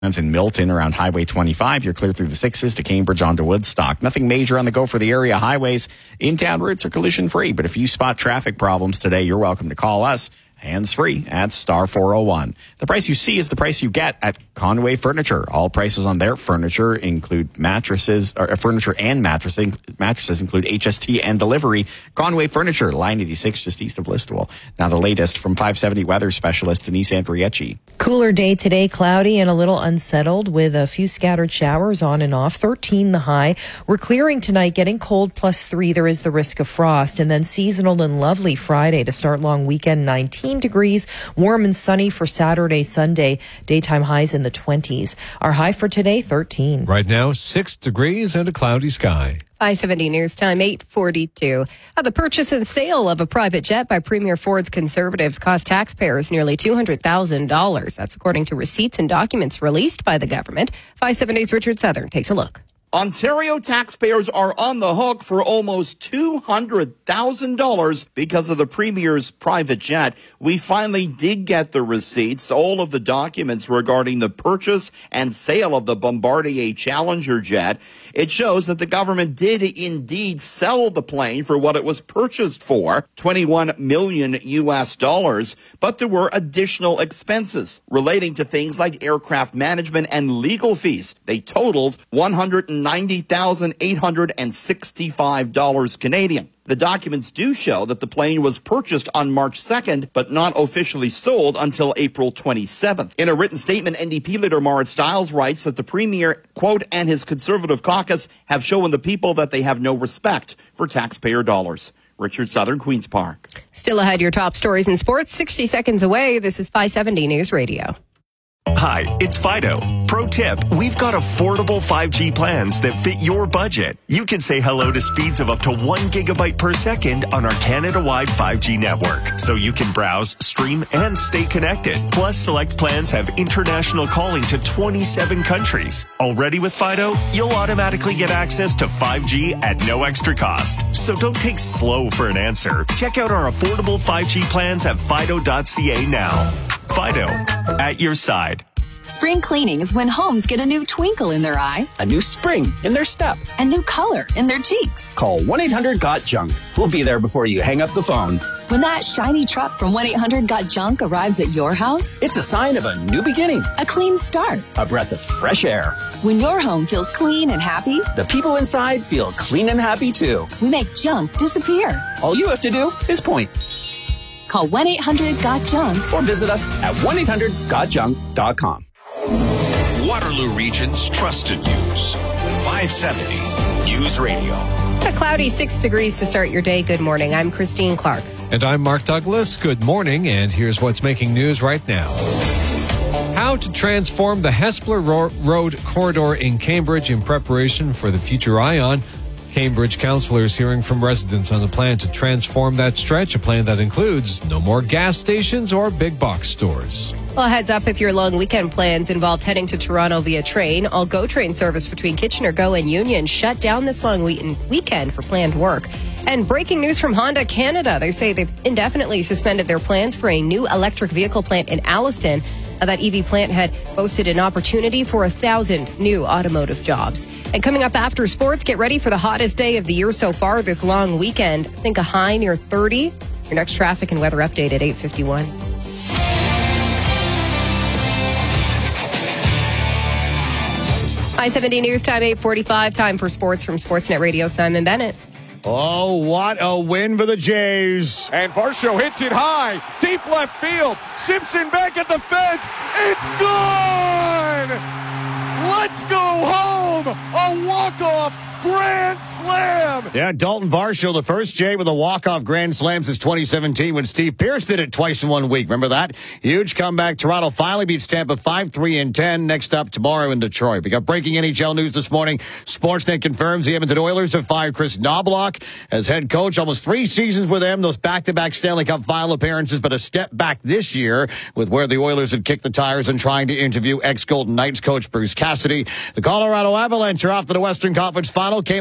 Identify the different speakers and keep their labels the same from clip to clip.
Speaker 1: And in Milton, around Highway 25, you're clear through the 6s to Cambridge onto Woodstock. Nothing major on the go for the area highways. In-town routes are collision-free, but if you spot traffic problems today, you're welcome to call us. Hands-free at star 401. The price you see is the price you get at Conway Furniture. All prices on their furniture include mattresses, or furniture and mattresses. Mattresses include HST and delivery. Conway Furniture, line 86, just east of Listowel. Now the latest from 570 weather specialist Denise Andriecci.
Speaker 2: Cooler day today, cloudy and a little unsettled with a few scattered showers on and off. 13 the high. We're clearing tonight, getting cold +3. There is the risk of frost. And then seasonal and lovely Friday to start long weekend, 19 degrees, warm and sunny for Saturday, Sunday. Daytime highs in the 20s. Our high for today, 13.
Speaker 3: Right now, 6 degrees and a cloudy sky.
Speaker 4: 570 News Time, 8:42. The purchase and sale of a private jet by Premier Ford's Conservatives cost taxpayers nearly $200,000. That's according to receipts and documents released by the government. 570's Richard Southern takes a look.
Speaker 5: Ontario taxpayers are on the hook for almost $200,000 because of the Premier's private jet. We finally did get the receipts, all of the documents regarding the purchase and sale of the Bombardier Challenger jet. It shows that the government did indeed sell the plane for what it was purchased for, $21 million US, but there were additional expenses relating to things like aircraft management and legal fees. They totaled $190,865 Canadian. The documents do show that the plane was purchased on March 2nd, but not officially sold until April 27th. In a written statement, NDP leader Marit Stiles writes that the Premier, quote, and his Conservative caucus have shown the people that they have no respect for taxpayer dollars. Richard Southern, Queen's Park.
Speaker 4: Still ahead, your top stories in sports, 60 seconds away. This is 570 News Radio.
Speaker 6: Hi, it's Fido. Pro tip, we've got affordable 5G plans that fit your budget. You can say hello to speeds of up to 1 gigabyte per second on our Canada-wide 5G network, so you can browse, stream, and stay connected. Plus, select plans have international calling to 27 countries. Already with Fido, you'll automatically get access to 5G at no extra cost. So don't take slow for an answer. Check out our affordable 5G plans at fido.ca now. Fido, at your side.
Speaker 7: Spring cleaning is when homes get a new twinkle in their eye,
Speaker 8: a new spring in their step,
Speaker 7: a new color in their cheeks.
Speaker 8: Call 1-800-GOT-JUNK. We'll be there before you hang up the phone.
Speaker 7: When that shiny truck from 1-800-GOT-JUNK arrives at your house,
Speaker 8: it's a sign of a new beginning,
Speaker 7: a clean start,
Speaker 8: a breath of fresh air.
Speaker 7: When your home feels clean and happy,
Speaker 8: the people inside feel clean and happy too.
Speaker 7: We make junk disappear.
Speaker 8: All you have to do is point.
Speaker 7: Call 1-800-GOT-JUNK
Speaker 8: or visit us at 1-800-GOTJUNK.com.
Speaker 9: Waterloo Region's trusted news. 570 News Radio.
Speaker 4: A cloudy 6 degrees to start your day. Good morning. I'm Christine Clark.
Speaker 3: And I'm Mark Douglas. Good morning. And here's what's making news right now. How to transform the Hespeler Road corridor in Cambridge in preparation for the future ION. Cambridge councillors hearing from residents on the plan to transform that stretch, a plan that includes no more gas stations or big box stores.
Speaker 4: Well, heads up if your long weekend plans involved heading to Toronto via train. All GO train service between Kitchener, GO, and Union shut down this long weekend for planned work. And breaking news from Honda Canada. They say they've indefinitely suspended their plans for a new electric vehicle plant in Alliston. That EV plant had boasted an opportunity for 1,000 new automotive jobs. And coming up after sports, get ready for the hottest day of the year so far this long weekend. I think a high near 30. Your next traffic and weather update at 8:51. I-70 News Time, 8:45. Time for sports from Sportsnet Radio. Simon Bennett.
Speaker 10: Oh, what a win for the Jays.
Speaker 11: And Varsho hits it high, deep left field. Simpson back at the fence. It's gone! Let's go home! A walk-off grand slam!
Speaker 10: Yeah, Dalton Varsho, the first Jay with a walk-off grand slam since 2017 when Steve Pearce did it twice in 1 week. Remember that? Huge comeback. Toronto finally beats Tampa 5-3-10. Next up tomorrow in Detroit. We got breaking NHL news this morning. Sportsnet confirms the Edmonton Oilers have fired Chris Knobloch as head coach. Almost 3 seasons with them. Those back-to-back Stanley Cup final appearances, but a step back this year with where the Oilers had kicked the tires and trying to interview ex-Golden Knights coach Bruce Cassidy. The Colorado Avalanche are off to the Western Conference final. Came back from 3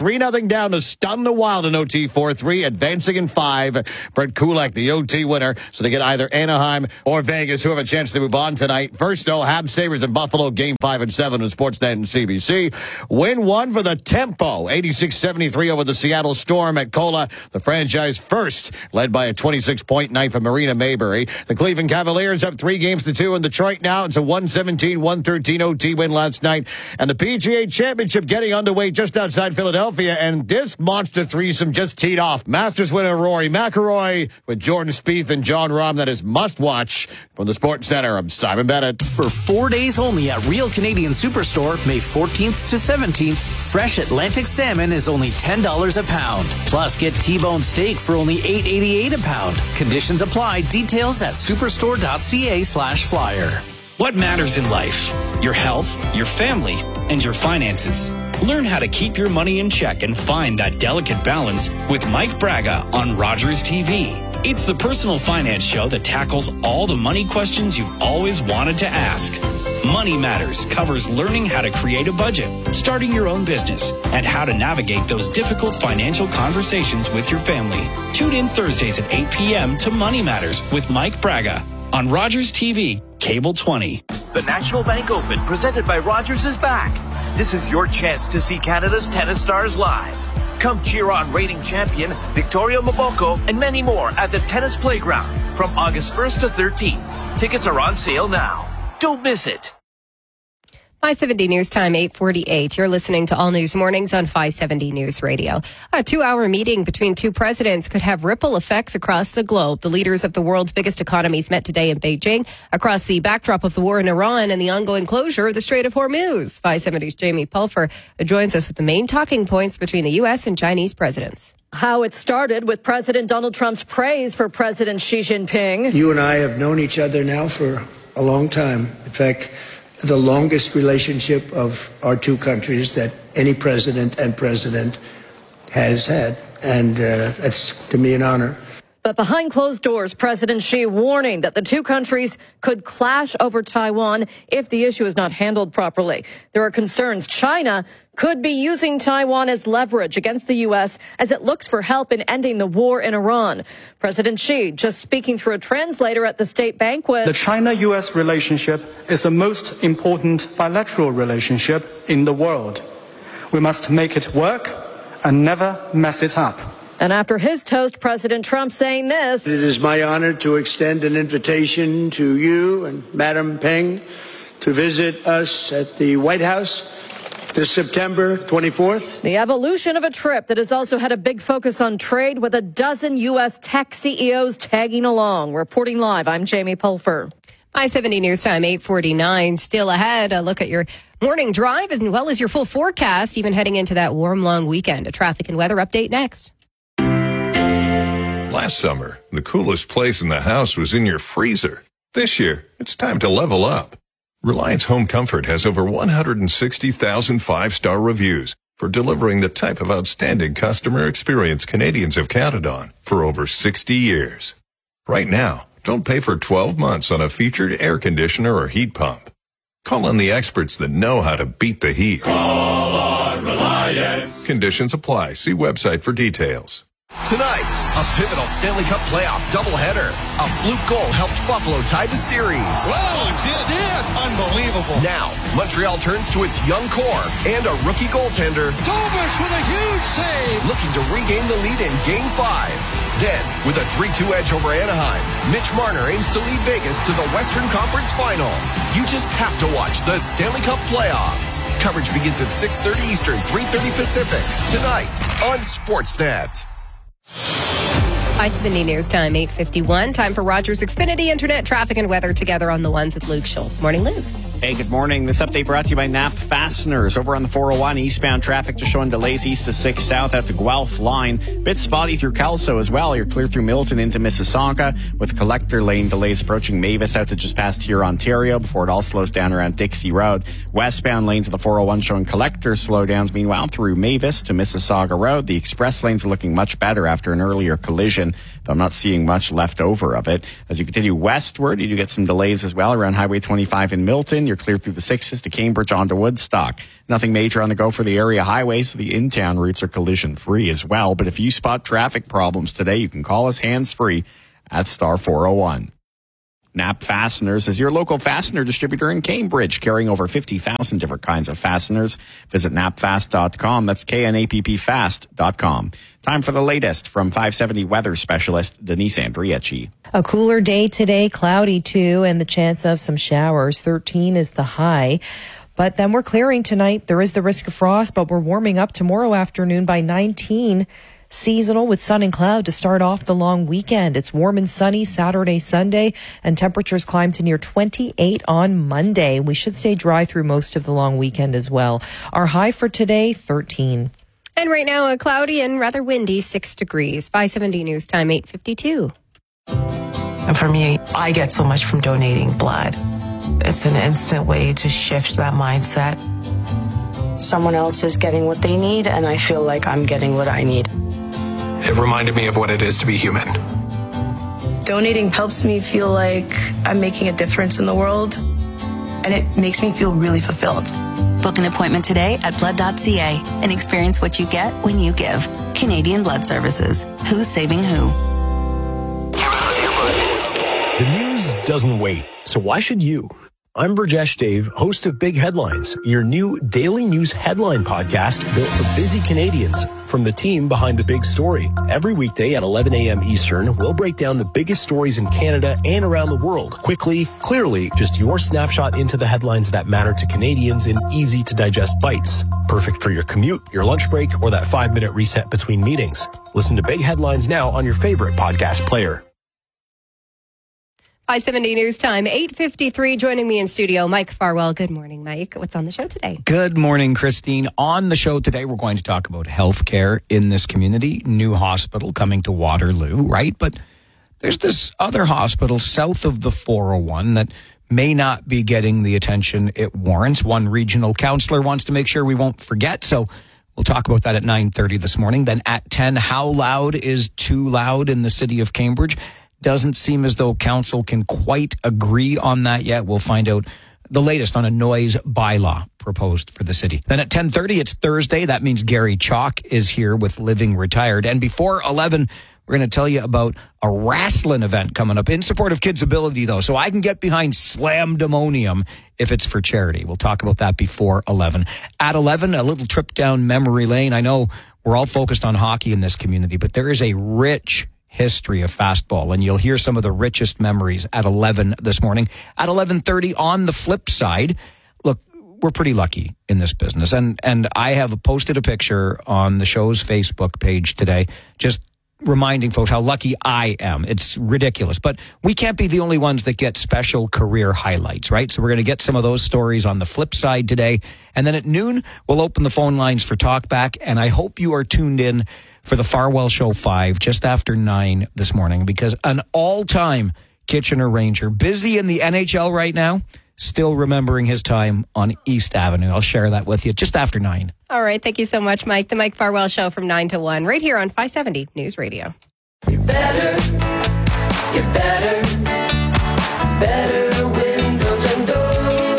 Speaker 10: 3-0 down to stun the Wild in OT 4-3, advancing in 5. Brett Kulak, the OT winner. So they get either Anaheim or Vegas, who have a chance to move on tonight. First, though, Habs Sabres in Buffalo, Game 5 and 7 on Sportsnet and CBC. Win 1 for the Tempo, 86-73 over the Seattle Storm at Cola. The franchise first, led by a 26-point night for Marina Mayberry. The Cleveland Cavaliers up 3-2 in Detroit now. It's a 117-113 OT win last night. And the PGA Championship getting underway just outside Philadelphia. And this monster threesome just teed off. Masters winner Rory McIlroy with Jordan Spieth and John Rahm. That is must-watch from the Sports Center. I'm Simon Bennett.
Speaker 12: For 4 days only at Real Canadian Superstore, May 14th to 17th, fresh Atlantic salmon is only $10 a pound. Plus, get T-bone steak for only $8.88 a pound. Conditions apply. Details at superstore.ca/flyer.
Speaker 13: What matters in life? Your health, your family, and your finances. Learn how to keep your money in check and find that delicate balance with Mike Braga on Rogers TV. It's the personal finance show that tackles all the money questions you've always wanted to ask. Money Matters covers learning how to create a budget, starting your own business, and how to navigate those difficult financial conversations with your family. Tune in Thursdays at 8 p.m. to Money Matters with Mike Braga on Rogers TV, Cable 20.
Speaker 14: The National Bank Open, presented by Rogers, is back. This is your chance to see Canada's tennis stars live. Come cheer on reigning champion Victoria Mboko and many more at the Tennis Playground from August 1st to 13th. Tickets are on sale now. Don't miss it.
Speaker 4: 570 News Time, 8:48. You're listening to All News Mornings on 570 News Radio. A 2-hour meeting between two presidents could have ripple effects across the globe. The leaders of the world's biggest economies met today in Beijing across the backdrop of the war in Iran and the ongoing closure of the Strait of Hormuz. 570's Jamie Pulfer joins us with the main talking points between the U.S. and Chinese presidents.
Speaker 15: How it started with President Donald Trump's praise for President Xi Jinping.
Speaker 16: You and I have known each other now for a long time. In fact, the longest relationship of our two countries that any president has had. And that's, to me, an honor.
Speaker 15: But behind closed doors, President Xi warning that the two countries could clash over Taiwan if the issue is not handled properly. There are concerns China could be using Taiwan as leverage against the U.S. as it looks for help in ending the war in Iran. President Xi just speaking through a translator at the state banquet.
Speaker 17: The China-U.S. relationship is the most important bilateral relationship in the world. We must make it work and never mess it up.
Speaker 15: And after his toast, President Trump saying this.
Speaker 16: It is my honor to extend an invitation to you and Madam Peng to visit us at the White House this September 24th.
Speaker 15: The evolution of a trip that has also had a big focus on trade with a dozen U.S. tech CEOs tagging along. Reporting live, I'm Jamie Pulfer.
Speaker 4: 570 News Time, 8:49. Still ahead, a look at your morning drive as well as your full forecast, even heading into that warm, long weekend. A traffic and weather update next.
Speaker 18: Last summer, the coolest place in the house was in your freezer. This year, it's time to level up. Reliance Home Comfort has over 160,000 5-star reviews for delivering the type of outstanding customer experience Canadians have counted on for over 60 years. Right now, don't pay for 12 months on a featured air conditioner or heat pump. Call on the experts that know how to beat the heat.
Speaker 19: Call on Reliance.
Speaker 18: Conditions apply. See website for details.
Speaker 20: Tonight, a pivotal Stanley Cup playoff doubleheader. A fluke goal helped Buffalo tie the series.
Speaker 19: Wow, it's in! Unbelievable.
Speaker 20: Now, Montreal turns to its young core and a rookie goaltender.
Speaker 19: Dobish with a huge save!
Speaker 20: Looking to regain the lead in Game 5. Then, with a 3-2 edge over Anaheim, Mitch Marner aims to lead Vegas to the Western Conference Final. You just have to watch the Stanley Cup playoffs. Coverage begins at 6:30 Eastern, 3:30 Pacific. Tonight on Sportsnet.
Speaker 4: 570 News Time, 8:51. Time for Rogers Xfinity Internet traffic and weather together on the ones with Luke Schultz. Morning, Luke.
Speaker 1: Hey, good morning. This update brought to you by Knapp Fasteners. Over on the 401, eastbound traffic just showing delays east to 6 south out to Guelph line. Bit spotty through Kelso as well. You're clear through Milton into Mississauga with collector lane delays approaching Mavis out to just past here, Ontario, before it all slows down around Dixie Road. Westbound lanes of the 401 showing collector slowdowns. Meanwhile, through Mavis to Mississauga Road, the express lanes are looking much better after an earlier collision, though I'm not seeing much left over of it. As you continue westward, you do get some delays as well around Highway 25 in Milton. You're clear through the 6s to Cambridge onto Woodstock. Nothing major on the go for the area highways. The in-town routes are collision-free as well. But if you spot traffic problems today, you can call us hands-free at star 401. Knapp Fasteners is your local fastener distributor in Cambridge, carrying over 50,000 different kinds of fasteners. Visit knappfast.com. That's KNAPPfast.com. Time for the latest from 570 weather specialist Denise Andriachi.
Speaker 2: A cooler day today, cloudy too, and the chance of some showers. 13 is the high. But then we're clearing tonight. There is the risk of frost, but we're warming up tomorrow afternoon by 19. Seasonal with sun and cloud to start off the long weekend. It's warm and sunny Saturday, Sunday, and temperatures climb to near 28 on Monday. We should stay dry through most of the long weekend as well. Our high for today, 13.
Speaker 4: And right now, a cloudy and rather windy 6 degrees. 570 News Time, 8:52.
Speaker 21: And for me, I get so much from donating blood. It's an instant way to shift that mindset.
Speaker 22: Someone else is getting what they need, and I feel like I'm getting what I need.
Speaker 23: It reminded me of what it is to be human.
Speaker 24: Donating helps me feel like I'm making a difference in the world, and it makes me feel really fulfilled.
Speaker 25: Book an appointment today at blood.ca and experience what you get when you give. Canadian Blood Services. Who's saving who?
Speaker 26: The news doesn't wait, so why should you? I'm Burjesh Dave, host of Big Headlines, your new daily news headline podcast built for busy Canadians from the team behind the big story. Every weekday at 11 a.m. Eastern, we'll break down the biggest stories in Canada and around the world. Quickly, clearly, just your snapshot into the headlines that matter to Canadians in easy-to-digest bites. Perfect for your commute, your lunch break, or that 5-minute reset between meetings. Listen to Big Headlines now on your favorite podcast player.
Speaker 4: 570 News Time, 8:53. Joining me in studio, Mike Farwell. Good morning, Mike. What's on the show today?
Speaker 27: Good morning, Christine. On the show today, we're going to talk about healthcare in this community. New hospital coming to Waterloo, right? But there's this other hospital south of the 401 that may not be getting the attention it warrants. One regional councillor wants to make sure we won't forget, so we'll talk about that at 9:30 this morning. Then at 10, how loud is too loud in the city of Cambridge? Doesn't seem as though council can quite agree on that yet. We'll find out the latest on a noise bylaw proposed for the city. Then at 10:30, it's Thursday. That means Gary Chalk is here with Living Retired. And before 11, we're going to tell you about a wrestling event coming up in support of Kids Ability, though. So I can get behind Slamdemonium if it's for charity. We'll talk about that before 11. At 11, a little trip down memory lane. I know we're all focused on hockey in this community, but there is a rich history of fastball, and you'll hear some of the richest memories at 11 this morning. At 11:30, on the flip side, look, we're pretty lucky in this business, and I have posted a picture on the show's Facebook page today, just reminding folks how lucky I am. It's ridiculous, but we can't be the only ones that get special career highlights, right? So we're going to get some of those stories on the flip side today, and then at noon, we'll open the phone lines for Talkback, and I hope you are tuned in for the Farwell Show 5 just after 9 this morning, because an all-time Kitchener Ranger, busy in the NHL right now, still remembering his time on East Avenue. I'll share that with you just after 9.
Speaker 4: All right. Thank you so much, Mike. The Mike Farwell Show from 9 to 1 right here on 570 News Radio.
Speaker 28: You're better. You're better. Better windows and doors.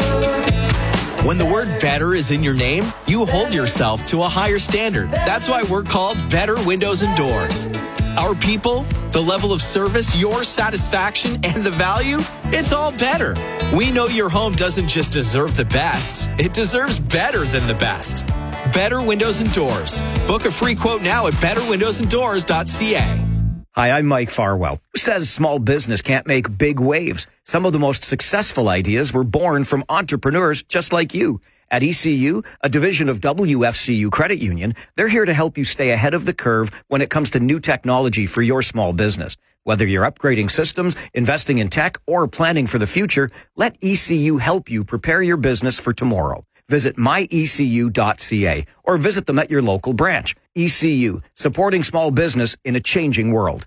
Speaker 29: When the word better is in your name, you hold yourself to a higher standard. That's why we're called Better Windows and Doors. Our people, the level of service, your satisfaction, and the value, it's all better. We know your home doesn't just deserve the best, it deserves better than the best. Better Windows and Doors. Book a free quote now at betterwindowsanddoors.ca.
Speaker 30: Hi, I'm Mike Farwell. Who says small business can't make big waves? Some of the most successful ideas were born from entrepreneurs just like you. At ECU, a division of WFCU Credit Union, they're here to help you stay ahead of the curve when it comes to new technology for your small business. Whether you're upgrading systems, investing in tech, or planning for the future, let ECU help you prepare your business for tomorrow. Visit myecu.ca or visit them at your local branch. ECU, supporting small business in a changing world.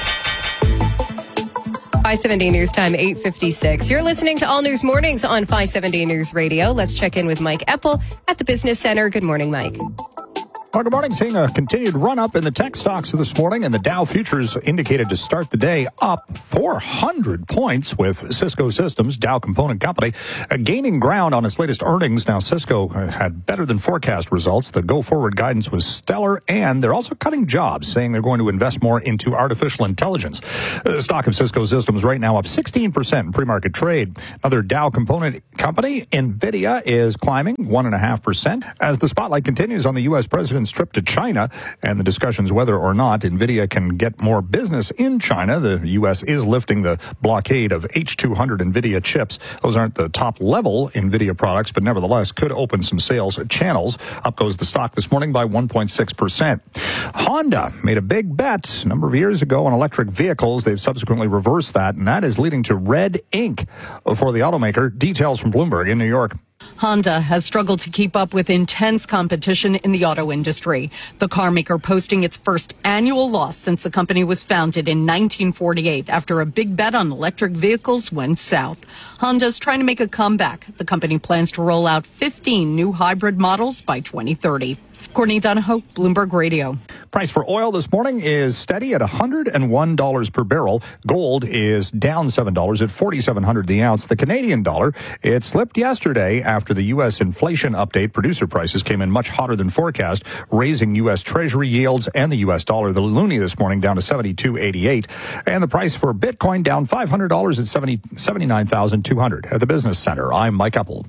Speaker 4: 570 News Time, 8:56. You're listening to All News Mornings on 570 News Radio. Let's check in with Mike Eppel at the Business Center. Good morning, Mike.
Speaker 3: Well, good morning. Seeing a continued run-up in the tech stocks this morning, and the Dow futures indicated to start the day up 400 points with Cisco Systems, Dow Component Company, gaining ground on its latest earnings. Now, Cisco had better than forecast results. The go-forward guidance was stellar, and they're also cutting jobs, saying they're going to invest more into artificial intelligence. The stock of Cisco Systems right now up 16% in pre-market trade. Another Dow Component Company, NVIDIA, is climbing 1.5% as the spotlight continues on the U.S. president's trip to China and the discussions whether or not NVIDIA can get more business in China. The U.S. is lifting the blockade of H200 NVIDIA chips. Those aren't the top-level NVIDIA products, but nevertheless could open some sales channels. Up goes the stock this morning by 1.6%. Honda made a big bet a number of years ago on electric vehicles. They've subsequently reversed that, and that is leading to red ink for the automaker. Details from Bloomberg in New York.
Speaker 5: Honda has struggled to keep up with intense competition in the auto industry. The car maker posting its first annual loss since the company was founded in 1948 after a big bet on electric vehicles went south. Honda's trying to make a comeback. The company plans to roll out 15 new hybrid models by 2030. Courtney Donahoe, Bloomberg Radio.
Speaker 3: Price for oil this morning is steady at $101 per barrel. Gold is down $7 at $4,700 the ounce. The Canadian dollar, it slipped yesterday after the U.S. inflation update. Producer prices came in much hotter than forecast, raising U.S. Treasury yields and the U.S. dollar. The loonie this morning down to $72.88. And the price for Bitcoin down $500 at $79,200. At the Business Center, I'm Mike Apple.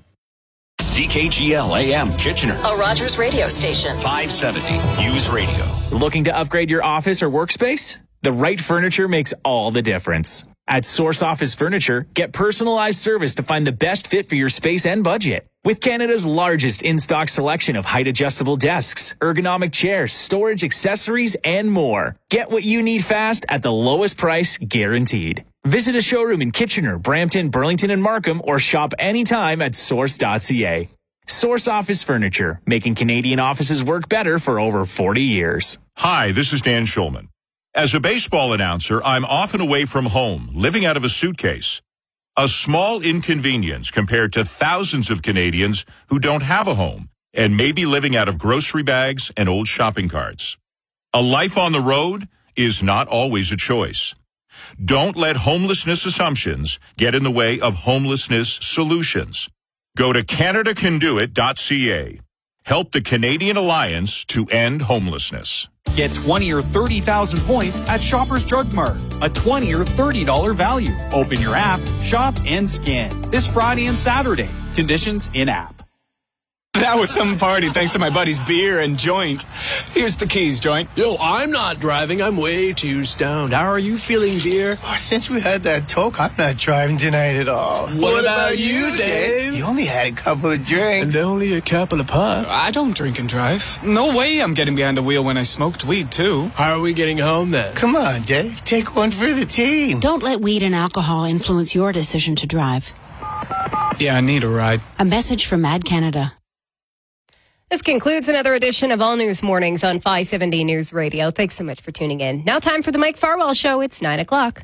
Speaker 6: CKGL AM Kitchener,
Speaker 7: a Rogers radio station.
Speaker 6: 570 News Radio.
Speaker 8: Looking to upgrade your office or workspace? The right furniture makes all the difference. At Source Office Furniture, get personalized service to find the best fit for your space and budget. With Canada's largest in-stock selection of height-adjustable desks, ergonomic chairs, storage accessories, and more. Get what you need fast at the lowest price guaranteed. Visit a showroom in Kitchener, Brampton, Burlington, and Markham, or shop anytime at source.ca. Source Office Furniture, making Canadian offices work better for over 40 years.
Speaker 9: Hi, this is Dan Schulman. As a baseball announcer, I'm often away from home, living out of a suitcase. A small inconvenience compared to thousands of Canadians who don't have a home and may be living out of grocery bags and old shopping carts. A life on the road is not always a choice. Don't let homelessness assumptions get in the way of homelessness solutions. Go to CanadaCanDoIt.ca. Help the Canadian Alliance to end homelessness.
Speaker 10: Get 20 or 30,000 points at Shoppers Drug Mart. A $20 or $30 value. Open your app, shop, and scan. This Friday and Saturday. Conditions in-app.
Speaker 23: That was some party thanks to my buddy's beer and joint. Here's the keys, joint.
Speaker 11: Yo, I'm not driving. I'm way too stoned. How are you feeling, dear?
Speaker 12: Oh, since we had that talk, I'm not driving tonight at all.
Speaker 11: What about you, Dave?
Speaker 12: You only had a couple of drinks.
Speaker 11: And only a couple of puffs.
Speaker 23: I don't drink and drive. No way I'm getting behind the wheel when I smoked weed, too.
Speaker 11: How are we getting home, then?
Speaker 12: Come on, Dave. Take one for the team.
Speaker 13: Don't let weed and alcohol influence your decision to drive.
Speaker 23: Yeah, I need a ride.
Speaker 13: A message from Mad Canada.
Speaker 4: This concludes another edition of All News Mornings on 570 News Radio. Thanks so much for tuning in. Now time for the Mike Farwell Show. It's 9 o'clock.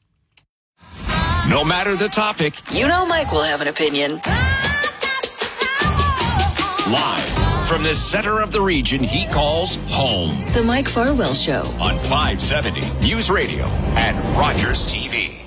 Speaker 6: No matter the topic,
Speaker 7: You know Mike will have an opinion.
Speaker 6: live from the center of the region he calls home
Speaker 7: The Mike Farwell Show.
Speaker 6: on 570 News Radio and Rogers TV.